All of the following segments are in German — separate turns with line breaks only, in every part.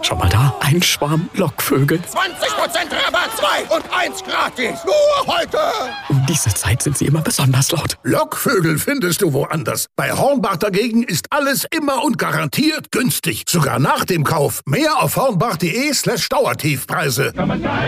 Schon mal da? Ein Schwarm Lockvögel.
20% Rabatt, 2 und 1 gratis. Nur heute.
Um diese Zeit sind sie immer besonders laut.
Lockvögel findest du woanders. Bei Hornbach dagegen ist alles immer und garantiert günstig. Sogar nach dem Kauf. Mehr auf hornbach.de/Dauertiefpreise.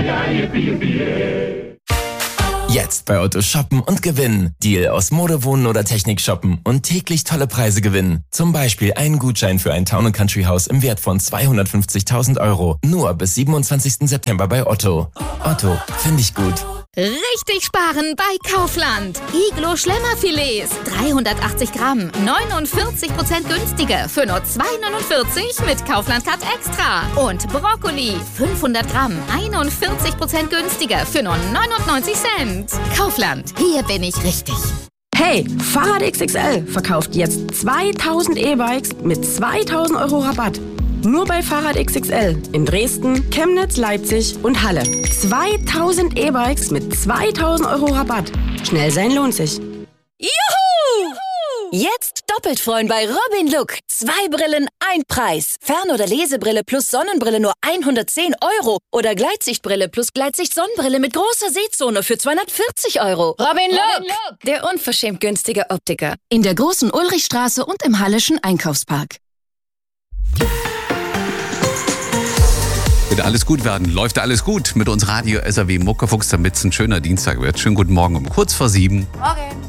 Jetzt bei Otto shoppen und gewinnen. Deal aus Mode, Wohnen oder Technik shoppen und täglich tolle Preise gewinnen. Zum Beispiel einen Gutschein für ein Town & Country Haus im Wert von 250.000 €. Nur bis 27. September bei Otto. Otto, finde ich gut.
Richtig sparen bei Kaufland. Iglo Schlemmerfilets, 380 Gramm, 49% günstiger für nur 2,49 mit Kaufland Cut Extra. Und Brokkoli, 500 Gramm, 41% günstiger für nur 99 Cent. Kaufland, hier bin ich richtig.
Hey, Fahrrad XXL verkauft jetzt 2000 E-Bikes mit 2000 € Rabatt. Nur bei Fahrrad XXL in Dresden, Chemnitz, Leipzig und Halle. 2000 E-Bikes mit 2000 € Rabatt. Schnell sein lohnt sich.
Juhu! Jetzt doppelt freuen bei Robin Look. 2 Brillen, 1 Preis. Fern- oder Lesebrille plus Sonnenbrille nur 110 € oder Gleitsichtbrille plus Gleitsicht-Sonnenbrille mit großer Sehzone für 240 €. Robin Look, der unverschämt günstige Optiker. In der großen Ulrichstraße und im Halleschen Einkaufspark.
Wird alles gut werden? Läuft alles gut mit uns Radio SAW Muckefuchs, damit es ein schöner Dienstag wird. Schönen guten Morgen um kurz vor 7.
Morgen.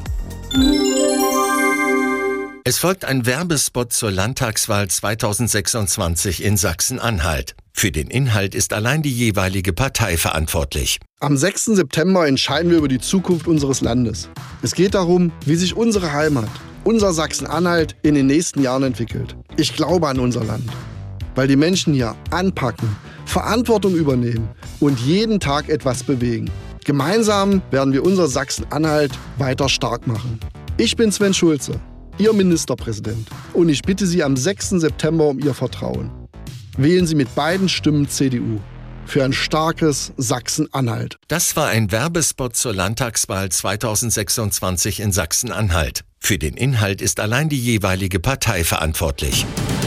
Es folgt ein Werbespot zur Landtagswahl 2026 in Sachsen-Anhalt. Für den Inhalt ist allein die jeweilige Partei verantwortlich.
Am 6. September entscheiden wir über die Zukunft unseres Landes. Es geht darum, wie sich unsere Heimat, unser Sachsen-Anhalt, in den nächsten Jahren entwickelt. Ich glaube an unser Land, weil die Menschen hier anpacken, Verantwortung übernehmen und jeden Tag etwas bewegen. Gemeinsam werden wir unser Sachsen-Anhalt weiter stark machen. Ich bin Sven Schulze, Ihr Ministerpräsident, und ich bitte Sie am 6. September um Ihr Vertrauen. Wählen Sie mit beiden Stimmen CDU für ein starkes Sachsen-Anhalt.
Das war ein Werbespot zur Landtagswahl 2026 in Sachsen-Anhalt. Für den Inhalt ist allein die jeweilige Partei verantwortlich.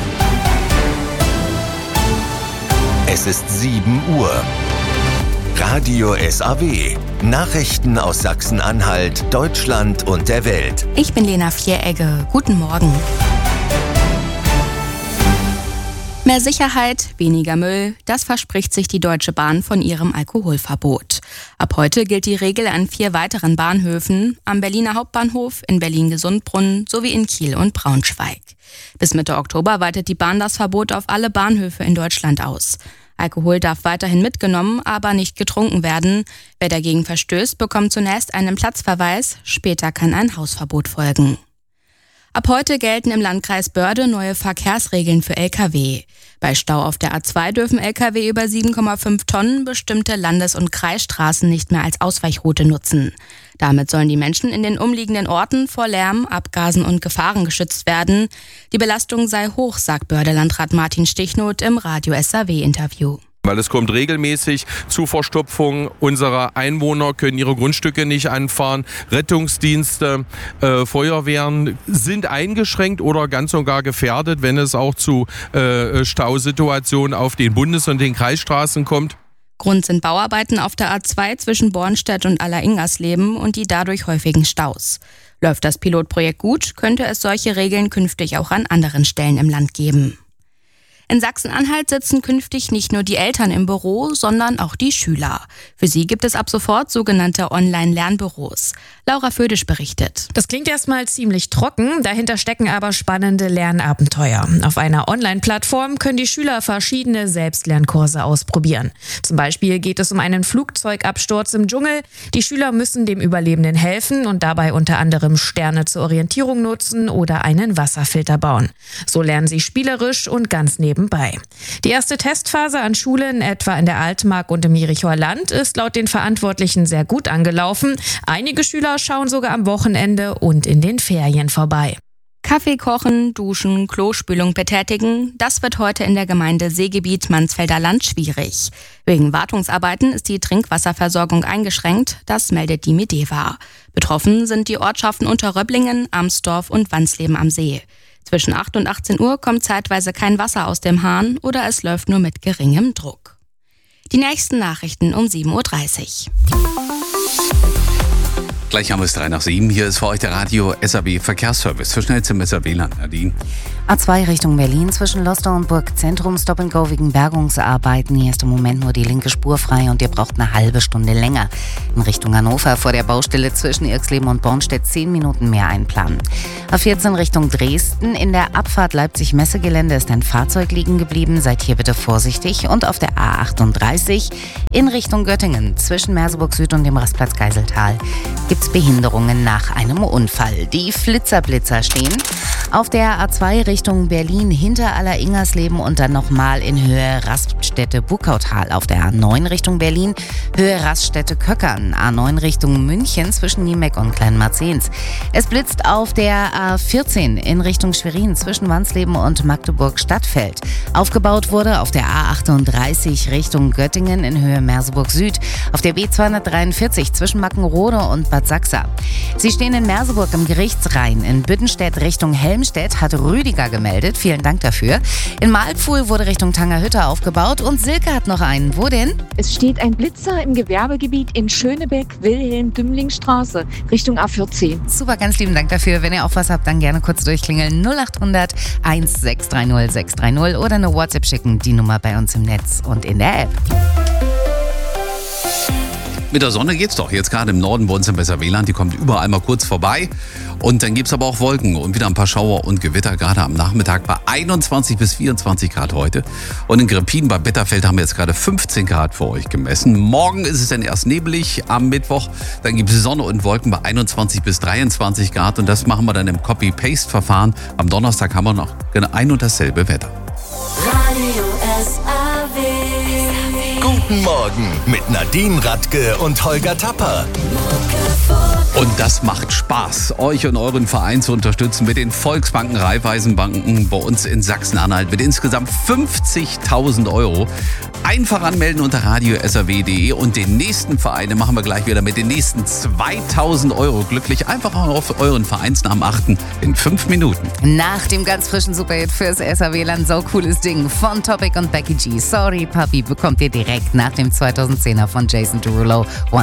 Es ist 7 Uhr. Radio SAW. Nachrichten aus Sachsen-Anhalt, Deutschland und der Welt.
Ich bin Lena Vieregge. Guten Morgen. Mehr Sicherheit, weniger Müll, das verspricht sich die Deutsche Bahn von ihrem Alkoholverbot. Ab heute gilt die Regel an 4 weiteren Bahnhöfen, am Berliner Hauptbahnhof, in Berlin-Gesundbrunnen sowie in Kiel und Braunschweig. Bis Mitte Oktober weitet die Bahn das Verbot auf alle Bahnhöfe in Deutschland aus. Alkohol darf weiterhin mitgenommen, aber nicht getrunken werden. Wer dagegen verstößt, bekommt zunächst einen Platzverweis, später kann ein Hausverbot folgen. Ab heute gelten im Landkreis Börde neue Verkehrsregeln für Lkw. Bei Stau auf der A2 dürfen Lkw über 7,5 Tonnen bestimmte Landes- und Kreisstraßen nicht mehr als Ausweichroute nutzen. Damit sollen die Menschen in den umliegenden Orten vor Lärm, Abgasen und Gefahren geschützt werden. Die Belastung sei hoch, sagt Börde-Landrat Martin Stichnoth im Radio SAW-Interview.
Weil es kommt regelmäßig zu Verstopfung unserer Einwohner, können ihre Grundstücke nicht anfahren. Rettungsdienste, Feuerwehren sind eingeschränkt oder ganz und gar gefährdet, wenn es auch zu Stausituationen auf den Bundes- und den Kreisstraßen kommt.
Grund sind Bauarbeiten auf der A2 zwischen Bornstedt und Alleringersleben und die dadurch häufigen Staus. Läuft das Pilotprojekt gut, könnte es solche Regeln künftig auch an anderen Stellen im Land geben. In Sachsen-Anhalt sitzen künftig nicht nur die Eltern im Büro, sondern auch die Schüler. Für sie gibt es ab sofort sogenannte Online-Lernbüros. Laura Födisch berichtet.
Das klingt erstmal ziemlich trocken, dahinter stecken aber spannende Lernabenteuer. Auf einer Online-Plattform können die Schüler verschiedene Selbstlernkurse ausprobieren. Zum Beispiel geht es um einen Flugzeugabsturz im Dschungel. Die Schüler müssen dem Überlebenden helfen und dabei unter anderem Sterne zur Orientierung nutzen oder einen Wasserfilter bauen. So lernen sie spielerisch und ganz nebenbei. Die erste Testphase an Schulen, etwa in der Altmark und im Jerichoer Land, ist laut den Verantwortlichen sehr gut angelaufen. Einige Schüler schauen sogar am Wochenende und in den Ferien vorbei.
Kaffee kochen, duschen, Klospülung betätigen, das wird heute in der Gemeinde Seegebiet Mansfelder Land schwierig. Wegen Wartungsarbeiten ist die Trinkwasserversorgung eingeschränkt, das meldet die Medeva. Betroffen sind die Ortschaften Unterröblingen, Amsdorf und Wansleben am See. Zwischen 8 und 18 Uhr kommt zeitweise kein Wasser aus dem Hahn oder es läuft nur mit geringem Druck. Die nächsten Nachrichten um 7.30 Uhr.
Gleich haben wir es 6:03. Hier ist für euch der Radio SAW Verkehrsservice für schnellstem SAW-Land. Nadine.
A2 Richtung Berlin zwischen Loster und Burgzentrum Stop and Go wegen Bergungsarbeiten. Hier ist im Moment nur die linke Spur frei und ihr braucht eine halbe Stunde länger. In Richtung Hannover vor der Baustelle zwischen Irxleben und Bornstedt 10 Minuten mehr einplanen. A14 Richtung Dresden. In der Abfahrt Leipzig-Messegelände ist ein Fahrzeug liegen geblieben. Seid hier bitte vorsichtig. Und auf der A38 in Richtung Göttingen zwischen Merseburg Süd und dem Rastplatz Geiseltal gibt's Behinderungen nach einem Unfall. Die Flitzerblitzer stehen auf der A2 Richtung Berlin hinter Aller-Ingersleben und dann nochmal in Höhe Raststätte-Buckautal. Auf der A9 Richtung Berlin Höhe Raststätte-Köckern. A9 Richtung München zwischen Niemeck und Kleinmarzens. Es blitzt auf der A14 in Richtung Schwerin zwischen Wansleben und Magdeburg-Stadtfeld. Aufgebaut wurde auf der A38 Richtung Göttingen in Höhe Merseburg Süd. Auf der B243 zwischen Mackenrode und Bad Sachsa. Sie stehen in Merseburg im Gerichtsrhein. In Büttenstedt Richtung Helmstedt hat Rüdiger gemeldet. Vielen Dank dafür. In Malpfuhl wurde Richtung Tangerhütte aufgebaut und Silke hat noch einen. Wo denn?
Es steht ein Blitzer im Gewerbegebiet in Schönebeck, Wilhelm-Dümling-Straße, Richtung A14.
Super, ganz lieben Dank dafür. Wenn ihr auch was habt, dann gerne kurz durchklingeln. 0800 1630 630 oder eine WhatsApp schicken. Die Nummer bei uns im Netz und in der App.
Mit der Sonne geht's doch. Jetzt gerade im Norden bei uns im SAW-Land. Die kommt überall mal kurz vorbei. Und dann gibt's aber auch Wolken und wieder ein paar Schauer und Gewitter, gerade am Nachmittag bei 21 bis 24 Grad heute. Und in Grepin bei Bitterfeld haben wir jetzt gerade 15 Grad für euch gemessen. Morgen ist es dann erst nebelig am Mittwoch. Dann gibt es Sonne und Wolken bei 21 bis 23 Grad. Und das machen wir dann im Copy-Paste-Verfahren. Am Donnerstag haben wir noch ein und dasselbe Wetter.
Radio SAW.
Guten Morgen mit Nadine Radke und Holger Tapper.
Und das macht Spaß, euch und euren Verein zu unterstützen mit den Volksbanken, Raiffeisenbanken bei uns in Sachsen-Anhalt mit insgesamt 50.000 €. Einfach anmelden unter radio-saw.de und den nächsten Verein machen wir gleich wieder mit den nächsten 2.000 € glücklich. Einfach auf euren Vereinsnamen achten in 5 Minuten.
Nach dem ganz frischen Superhit fürs SAW-Land, so cooles Ding von Topic und Becky G. Sorry Papi bekommt ihr direkt nach dem 2010er von Jason Derulo. One